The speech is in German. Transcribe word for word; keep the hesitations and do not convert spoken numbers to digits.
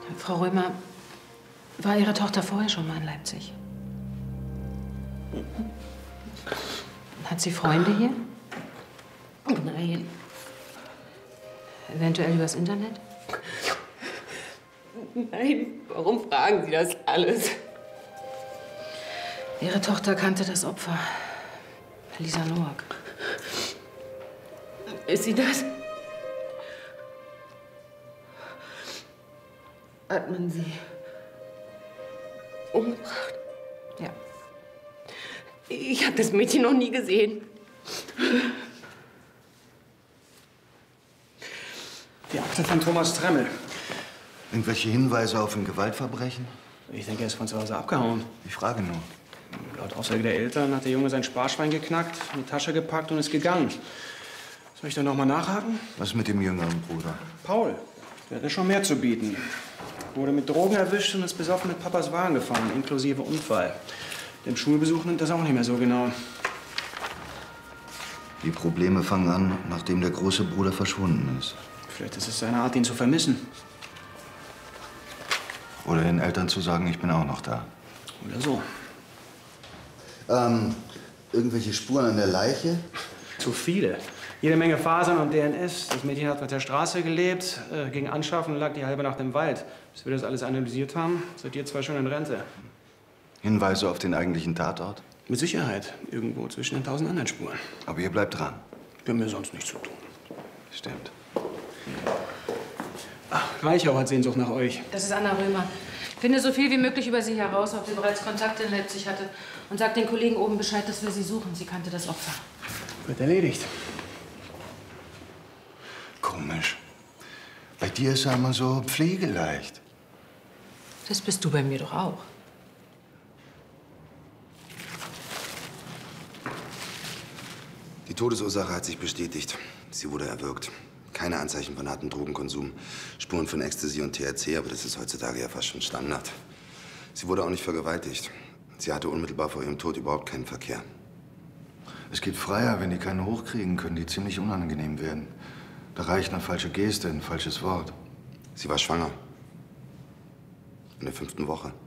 Frau Römer, war Ihre Tochter vorher schon mal in Leipzig? Hat sie Freunde hier? Nein. Eventuell übers Internet? Nein, warum fragen Sie das alles? Ihre Tochter kannte das Opfer, Lisa Noack. Ist sie das? Hat man sie umgebracht? Ja. Ich habe das Mädchen noch nie gesehen. Die Akte von Thomas Tremmel. Irgendwelche Hinweise auf ein Gewaltverbrechen? Ich denke, er ist von zu Hause abgehauen. Ich frage nur. Laut Aussage der Eltern hat der Junge sein Sparschwein geknackt, in die Tasche gepackt und ist gegangen. Soll ich da noch mal nachhaken? Was mit dem jüngeren Bruder? Paul. Der hatte schon mehr zu bieten. Wurde mit Drogen erwischt und ist besoffen mit Papas Wagen gefahren, inklusive Unfall. Dem Schulbesuch nimmt das auch nicht mehr so genau. Die Probleme fangen an, nachdem der große Bruder verschwunden ist. Vielleicht ist es seine Art, ihn zu vermissen. Oder den Eltern zu sagen, ich bin auch noch da. Oder so. Ähm, irgendwelche Spuren an der Leiche? Zu viele. Jede Menge Fasern und D N S. Das Mädchen hat auf der Straße gelebt, äh, ging anschaffen und lag die halbe Nacht im Wald. Bis wir das alles analysiert haben, seid ihr zwei schon in Rente. Hinweise auf den eigentlichen Tatort? Mit Sicherheit. Irgendwo zwischen den tausend anderen Spuren. Aber ihr bleibt dran. Wir haben ja sonst nichts zu tun. Stimmt. Ach, Reichau hat Sehnsucht nach euch. Das ist Anna Römer. Finde so viel wie möglich über Sie heraus, ob sie bereits Kontakte in Leipzig hatte. Und sagt den Kollegen oben Bescheid, dass wir sie suchen. Sie kannte das Opfer. Wird erledigt. Komisch. Bei dir ist er immer so pflegeleicht. Das bist du bei mir doch auch. Die Todesursache hat sich bestätigt. Sie wurde erwürgt. Keine Anzeichen von hartem Drogenkonsum. Spuren von Ecstasy und T H C, aber das ist heutzutage ja fast schon Standard. Sie wurde auch nicht vergewaltigt. Sie hatte unmittelbar vor ihrem Tod überhaupt keinen Verkehr. Es gibt Freier, wenn die keine hochkriegen können, die ziemlich unangenehm werden. Da reicht eine falsche Geste, ein falsches Wort. Sie war schwanger. In der fünften Woche.